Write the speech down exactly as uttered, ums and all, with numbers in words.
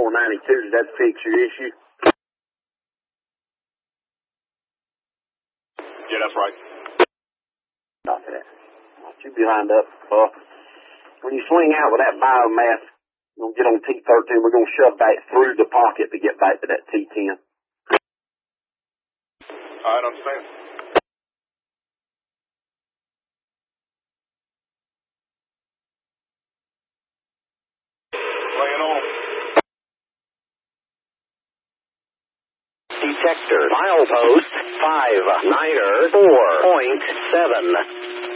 four ninety-two, does that fix your issue? Yeah, that's right. Copy that. You be lined up. Uh, when you swing out with that biomass, you're going to get on T thirteen. We're going to shove back through the pocket to get back to that T ten. I understand. Laying on. Detector, milepost five niner four point seven.